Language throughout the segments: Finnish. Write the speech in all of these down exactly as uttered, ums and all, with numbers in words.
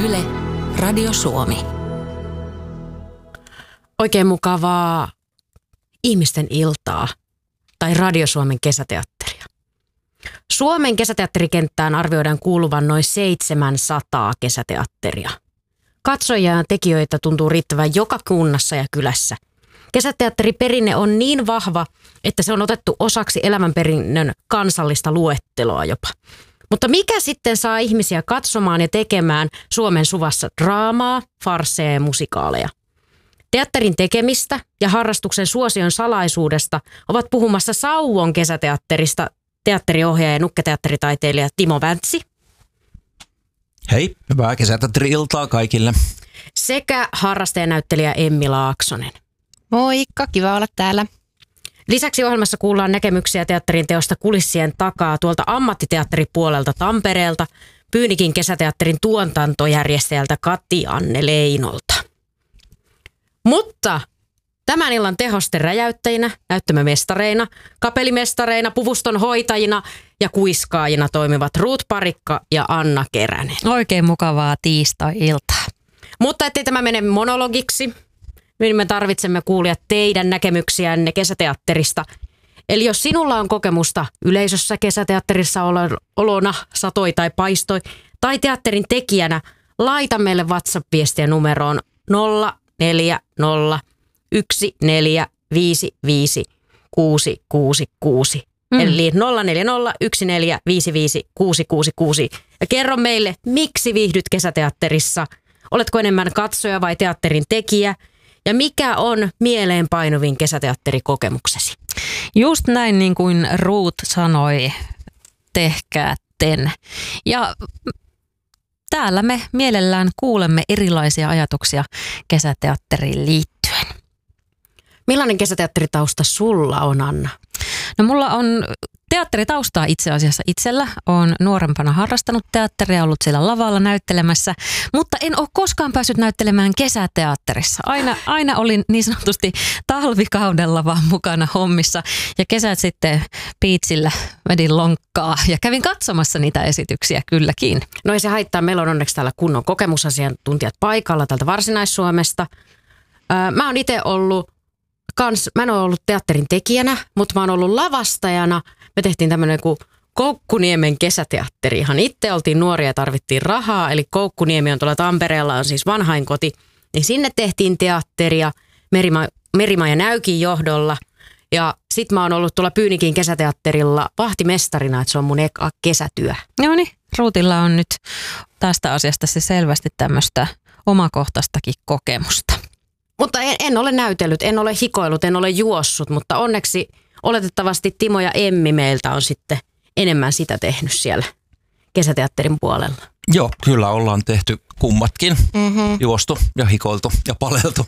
Yle, Radio Suomi. Oikein mukavaa ihmisten iltaa tai Radio Suomen kesäteatteria. Suomen kesäteatterikenttään arvioidaan kuuluvan noin seitsemänsataa kesäteatteria. Katsojia ja tekijöitä tuntuu riittävän joka kunnassa ja kylässä. Kesäteatteriperinne on niin vahva, että se on otettu osaksi elämänperinnön kansallista luetteloa jopa. Mutta mikä sitten saa ihmisiä katsomaan ja tekemään Suomen suvassa draamaa, farsseja ja musikaaleja? Teatterin tekemistä ja harrastuksen suosion salaisuudesta ovat puhumassa Sauvon kesäteatterista teatteriohjaaja ja nukketeatteritaiteilija Timo Väntsi. Hei, hyvää kesäteatteri-iltaa kaikille. Sekä harrastajanäyttelijä Emmi Laaksonen. Moikka, kiva olla täällä. Lisäksi ohjelmassa kuullaan näkemyksiä teatterin teosta kulissien takaa tuolta ammattiteatteripuolelta Tampereelta, Pyynikin kesäteatterin tuotantojärjestäjältä Kati-Anne Leinolta. Mutta tämän illan tehosten räjäyttäjinä, näyttämömestareina, kapellimestareina, puvuston hoitajina ja kuiskaajina toimivat Ruut Parikka ja Anna Keränen. Oikein mukavaa tiistai-iltaa. Mutta ettei tämä mene monologiksi, niin me tarvitsemme kuulia teidän näkemyksiänne kesäteatterista. Eli jos sinulla on kokemusta yleisössä kesäteatterissa olona, satoi tai paistoi, tai teatterin tekijänä, laita meille WhatsApp-viestiä numeroon nolla neljä nolla yksi neljä viisi viisi kuusi kuusi kuusi. Mm. Eli nolla neljä nolla yksi neljä viisi viisi kuusi kuusi kuusi. Ja kerro meille, miksi viihdyt kesäteatterissa? Oletko enemmän katsoja vai teatterin tekijä? Ja mikä on mieleenpainuvin kesäteatterikokemuksesi? Just näin niin kuin Ruut sanoi, tehkäätten. Ja täällä me mielellään kuulemme erilaisia ajatuksia kesäteatteriin liittyen. Millainen kesäteatteritausta sulla on, Anna? No mulla on teatteritaustaa itse asiassa itsellä. Olen nuorempana harrastanut teatteria, ollut siellä lavalla näyttelemässä, mutta en ole koskaan päässyt näyttelemään kesäteatterissa. Aina, aina olin niin sanotusti talvikaudella vaan mukana hommissa ja kesät sitten piitsillä vedin lonkkaa ja kävin katsomassa niitä esityksiä kylläkin. No ei se haittaa, meillä on onneksi täällä kunnon kokemusasiantuntijat paikalla täältä Varsinais-Suomesta. Öö, mä oon itse ollut Kans, mä en ole ollut teatterin tekijänä, mutta mä oon ollut lavastajana. Me tehtiin tämmöinen kuin Koukkuniemen kesäteatteri. Ihan itse oltiin nuoria ja tarvittiin rahaa. Eli Koukkuniemi on tuolla Tampereella, on siis vanhainkoti. Niin sinne tehtiin teatteria Merima, Merimaja Näykin johdolla. Ja sit mä oon ollut tuolla Pyynikin kesäteatterilla vahtimestarina, että se on mun eka kesätyö. No niin, Ruutilla on nyt tästä asiasta se selvästi tämmöistä omakohtaistakin kokemusta. Mutta en, en ole näytellyt, en ole hikoillut, en ole juossut, mutta onneksi oletettavasti Timo ja Emmi meiltä on sitten enemmän sitä tehnyt siellä kesäteatterin puolella. Joo, kyllä ollaan tehty kummatkin. Mm-hmm. Juostu ja hikoiltu ja paleltu.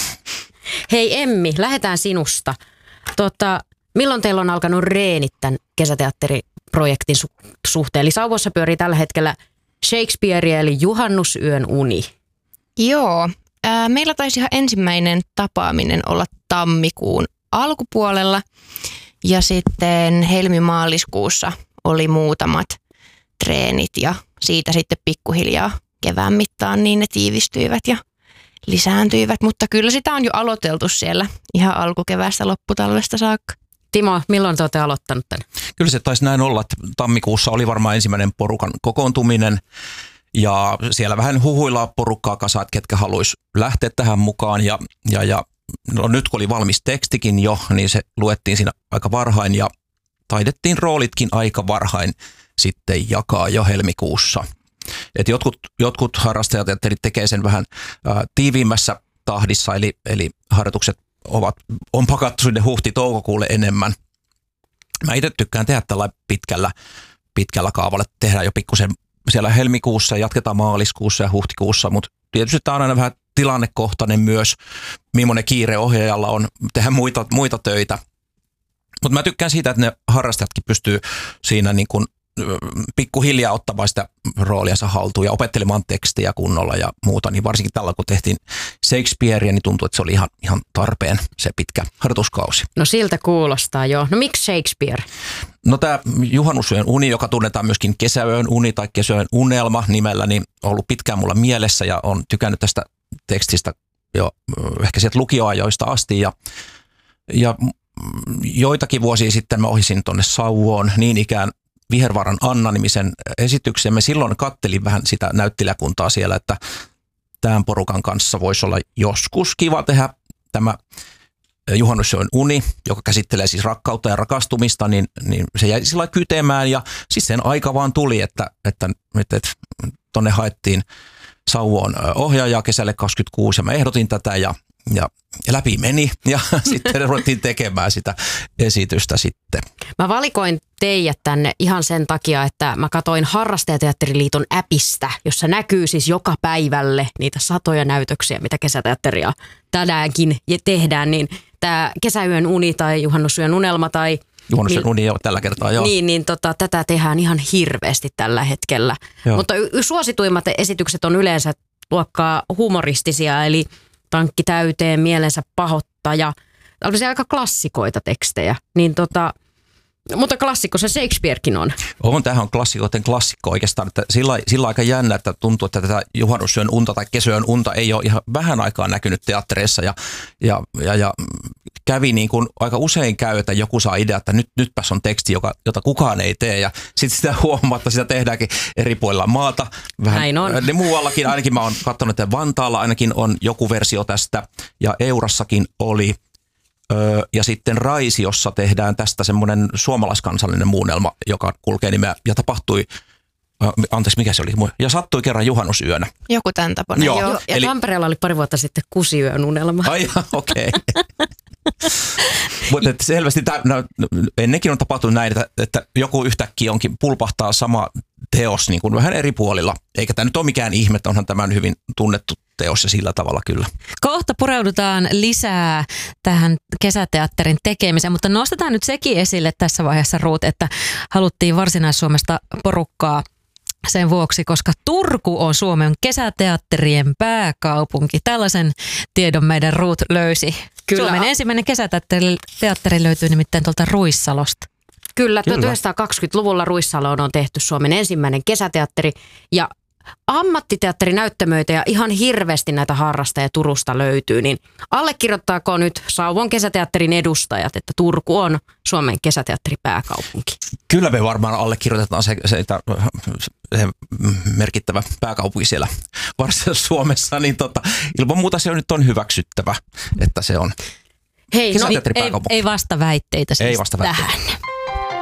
Hei Emmi, lähdetään sinusta. Tota, milloin teillä on alkanut reenit tämän kesäteatteriprojektin su- suhteen? Eli Sauvossa pyörii tällä hetkellä Shakespearea eli Juhannusyön uni. Joo. Meillä taisi ihan ensimmäinen tapaaminen olla tammikuun alkupuolella ja sitten helmimaaliskuussa oli muutamat treenit ja siitä sitten pikkuhiljaa kevään mittaan niin ne tiivistyivät ja lisääntyivät, mutta kyllä sitä on jo aloiteltu siellä ihan alkukeväästä lopputalvesta saakka. Timo, milloin te olette aloittanut tämän? Kyllä se taisi näin olla, että tammikuussa oli varmaan ensimmäinen porukan kokoontuminen. Ja siellä vähän huhuillaan porukkaa kasaan, ketkä haluaisi lähteä tähän mukaan. Ja, ja, ja no nyt kun oli valmis tekstikin jo, niin se luettiin siinä aika varhain ja taidettiin roolitkin aika varhain sitten jakaa jo helmikuussa. Et jotkut, jotkut harrastajateatterit tekee sen vähän ää, tiiviimmässä tahdissa, eli, eli harjoitukset ovat, on pakattu sinne huhti-toukokuulle enemmän. Mä itse tykkään tehdä tällä pitkällä, pitkällä kaavalla, tehdään jo pikkusen siellä helmikuussa, jatketaan maaliskuussa ja huhtikuussa, mutta tietysti tämä on aina vähän tilannekohtainen myös, millainen kiire ohjaajalla on tehdä muita, muita töitä. Mutta mä tykkään siitä, että ne harrastajatkin pystyy siinä niin kuin pikkuhiljaa ottamaan sitä rooliansa haltuun ja opettelemaan tekstiä kunnolla ja muuta, niin varsinkin tällä kun tehtiin Shakespearea, niin tuntui, että se oli ihan, ihan tarpeen se pitkä harjoituskausi. No siltä kuulostaa jo. No miksi Shakespeare? No tämä Juhannusyön uni, joka tunnetaan myöskin Kesäyön uni tai Kesäyön unelma nimellä, niin on ollut pitkään mulla mielessä ja on tykännyt tästä tekstistä jo ehkä sieltä lukioajoista asti ja, ja joitakin vuosia sitten mä ohisin tuonne Sauvoon niin ikään Vihervaaran Anna-nimisen esityksen. Me silloin kattelin vähän sitä näyttelijäkuntaa siellä, että tämän porukan kanssa voisi olla joskus kiva tehdä tämä Juhannusyön uni, joka käsittelee siis rakkautta ja rakastumista, niin, niin se jäi sillä kytemään ja siis sen aika vaan tuli, että, että, että, että tonne haettiin Sauvoon ohjaajaa kesälle kaksikymmentäkuusi ja mä ehdotin tätä ja, ja, ja läpi meni ja sitten ruvettiin tekemään sitä esitystä sitten. Mä valikoin teidät tänne ihan sen takia, että mä katsoin Harrastajateatteriliiton appista, jossa näkyy siis joka päivälle niitä satoja näytöksiä, mitä kesäteatteria tänäänkin tehdään, niin tämä Kesäyön uni tai Juhannusyön unelma tai Juhannusyön niin, uni jo tällä kertaa, joo. Niin, niin tota, tätä tehdään ihan hirveästi tällä hetkellä. Joo. Mutta y- suosituimmat esitykset on yleensä luokkaa humoristisia, eli tankki täyteen, mielensä pahoittaja. Tällaisia aika klassikoita tekstejä. Niin tota, mutta klassikko se Shakespearekin on. On, tämähän on klassikoiden klassikko oikeastaan. Että sillä, sillä aika jännä, että tuntuu, että tätä Juhannusyön unta tai Kesäyön unta ei ole ihan vähän aikaa näkynyt teattereissa. Ja, ja, ja, ja kävi niin kuin aika usein käy, että joku saa idea, että nyt, nytpäs on teksti, joka, jota kukaan ei tee. Ja sitten sitä huomatta, sitä tehdäänkin eri puolilla maata. Vähän, näin on. Ne muuallakin, ainakin mä oon katsonut, että Vantaalla ainakin on joku versio tästä. Ja Eurassakin oli. Ja sitten Raisiossa tehdään tästä semmoinen suomalaiskansallinen muunnelma, joka kulkee nimeä ja tapahtui, anteeksi mikä se oli, ja sattui kerran juhannusyönä. Joku tämän tapainen. Joo. Joo, ja eli Tampereella oli pari vuotta sitten Kusiyön unelma. Ai okei. Okay. Mutta selvästi tämä, no, ennenkin on tapahtunut näin, että, että joku yhtäkkiä onkin pulpahtaa sama teos niin kuin vähän eri puolilla. Eikä tämä nyt ole mikään ihme, että onhan tämä hyvin tunnettu teos ja sillä tavalla kyllä. Kohta pureudutaan lisää tähän kesäteatterin tekemiseen, mutta nostetaan nyt sekin esille tässä vaiheessa, Ruut, että haluttiin Varsinais-Suomesta porukkaa sen vuoksi, koska Turku on Suomen kesäteatterien pääkaupunki. Tällaisen tiedon meidän Ruut löysi. Kyllä. Suomen ensimmäinen kesäteatteri teatteri löytyy nimittäin tuolta Ruissalosta. Kyllä, Kyllä. tuhatyhdeksänsataakaksikymmentäluvulla Ruissaloon on tehty Suomen ensimmäinen kesäteatteri ja ammattiteatterinäyttämöitä ja ihan hirveästi näitä harrastajia Turusta löytyy, niin allekirjoittaako nyt Sauvon kesäteatterin edustajat, että Turku on Suomen kesäteatteripääkaupunki? Kyllä me varmaan allekirjoitetaan se, se, se merkittävä pääkaupunki siellä Varsinais-Suomessa, niin tota, ilman muuta se on nyt on hyväksyttävä, että se on. Hei, no, ei, ei vasta väitteitä siis ei vasta väitteitä. tähän.